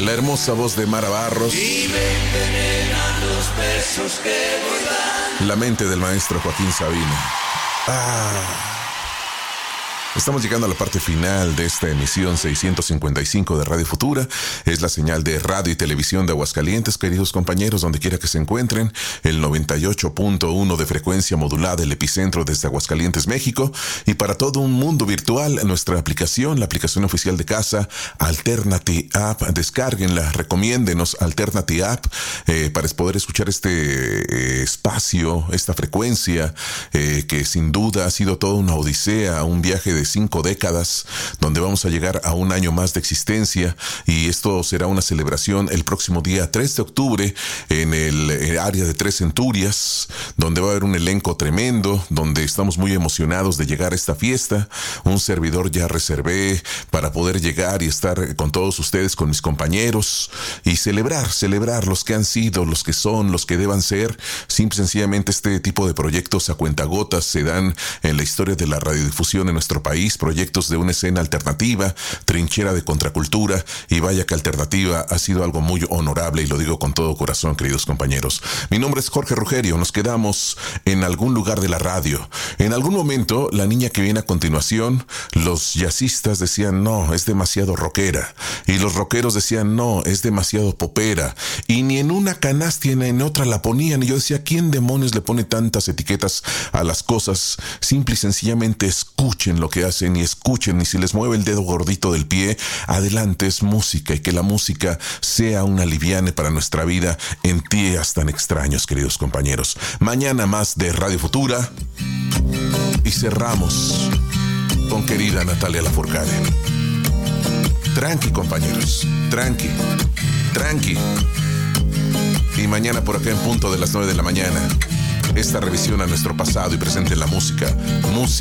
la hermosa voz de Mara Barros. Y me envenenan los besos que voy dando. La mente del maestro Joaquín Sabina. Estamos llegando a la parte final de esta emisión 655 de Radio Futura. Es la señal de radio y televisión de Aguascalientes, queridos compañeros, donde quiera que se encuentren. El 98.1 de frecuencia modulada, el epicentro desde Aguascalientes, México. Y para todo un mundo virtual, nuestra aplicación, la aplicación oficial de casa, Alternati App. Descárguenla, recomiéndenos Alternati App para poder escuchar este espacio, esta frecuencia, que sin duda ha sido toda una odisea, un viaje de 5 décadas, donde vamos a llegar a un año más de existencia, y esto será una celebración el próximo día 3 de octubre en el área de Tres Centurias, donde va a haber un elenco tremendo, donde estamos muy emocionados de llegar a esta fiesta. Un servidor ya reservé para poder llegar y estar con todos ustedes, con mis compañeros, y celebrar los que han sido, los que son, los que deban ser. Simple y sencillamente este tipo de proyectos a cuentagotas se dan en la historia de la radiodifusión en nuestro país, proyectos de una escena alternativa, trinchera de contracultura, y vaya que alternativa ha sido algo muy honorable, y lo digo con todo corazón, queridos compañeros. Mi nombre es Jorge Rugerio, nos quedamos en algún lugar de la radio. En algún momento, la niña que viene a continuación, los jazzistas decían, no, es demasiado rockera, y los rockeros decían, no, es demasiado popera, y ni en una canasta ni en otra la ponían, y yo decía, ¿quién demonios le pone tantas etiquetas a las cosas? Simple y sencillamente escuchen lo que hacen, y escuchen, y si les mueve el dedo gordito del pie, adelante, es música, y que la música sea un aliviane para nuestra vida en días tan extraños, queridos compañeros. Mañana más de Radio Futura, y cerramos con querida Natalia Lafourcade. Tranqui, compañeros, tranqui. Y mañana por acá en punto de las 9 de la mañana, esta revisión a nuestro pasado y presente en la música